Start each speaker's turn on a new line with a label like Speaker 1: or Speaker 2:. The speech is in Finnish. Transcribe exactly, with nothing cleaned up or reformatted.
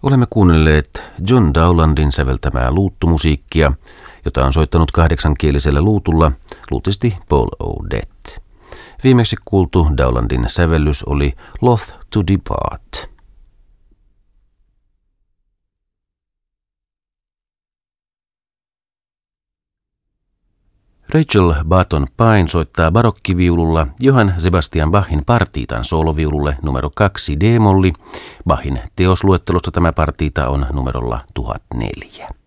Speaker 1: Olemme kuunnelleet John Dowlandin säveltämää luuttumusiikkia, jota on soittanut kahdeksankielisellä luutulla luutisti Paul O'Dette. Viimeksi kuultu Dowlandin sävellys oli Loth to Depart. Rachel Barton Pine soittaa barokkiviululla Johann Sebastian Bachin partiitan sooloviululle numero kaksi D-molli. Bachin teosluettelossa tämä partiita on numerolla tuhat neljä.